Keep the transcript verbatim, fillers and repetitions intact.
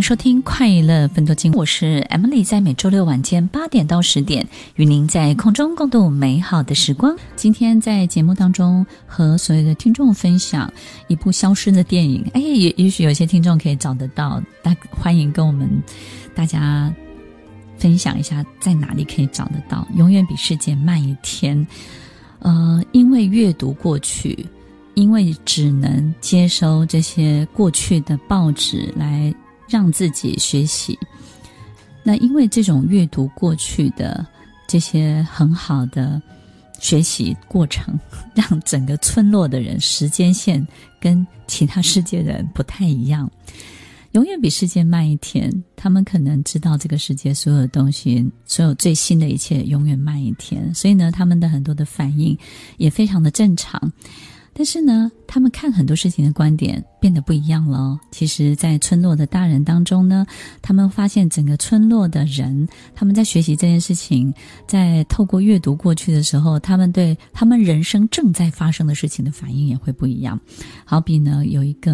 收听快乐分多金，我是 Emily， 在每周六晚间八点到十点与您在空中共度美好的时光。今天在节目当中和所有的听众分享一部消失的电影，哎，也也许有些听众可以找得到，大欢迎跟我们大家分享一下在哪里可以找得到。永远比世界慢一天。呃，因为阅读过去，因为只能接收这些过去的报纸来让自己学习，那因为这种阅读过去的这些很好的学习过程，让整个村落的人时间线跟其他世界的人不太一样。永远比世界慢一天，他们可能知道这个世界所有的东西，所有最新的一切永远慢一天，所以呢，他们的很多的反应也非常的正常。但是呢，他们看很多事情的观点变得不一样了哦。其实在村落的大人当中呢，他们发现整个村落的人，他们在学习这件事情，在透过阅读过去的时候，他们对他们人生正在发生的事情的反应也会不一样。好比呢，有一个